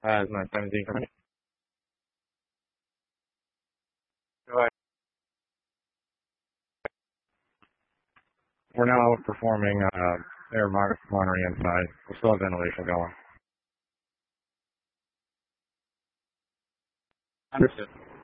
As 917 coming. Go ahead. We're now performing air monitoring inside. We still have ventilation going. Understood.